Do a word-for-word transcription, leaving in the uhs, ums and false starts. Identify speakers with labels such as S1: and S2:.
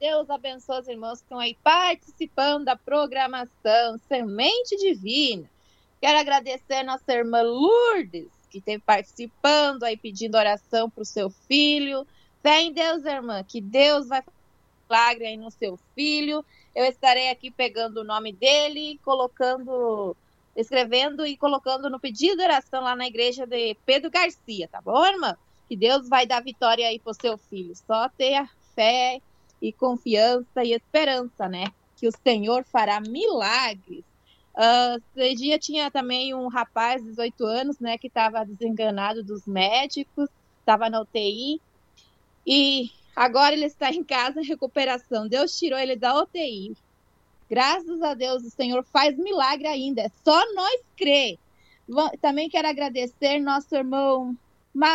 S1: Deus abençoe os irmãos que estão aí participando da programação Semente Divina. Quero agradecer a nossa irmã Lourdes, que esteve participando aí, pedindo oração para o seu filho. Fé em Deus, irmã, que Deus vai fazer um milagre aí no seu filho. Eu estarei aqui pegando o nome dele, colocando, escrevendo e colocando no pedido de oração lá na igreja de Pedro Garcia, tá bom, irmã? Que Deus vai dar vitória aí pro seu filho. Só tenha fé e confiança e esperança, né? Que o Senhor fará milagres. Uh, esse dia tinha também um rapaz de dezoito anos, né? Que estava desenganado dos médicos, estava na U T I. E agora ele está em casa em recuperação. Deus tirou ele da U T I. Graças a Deus, o Senhor faz milagre ainda. É só nós crer. Também quero agradecer nosso irmão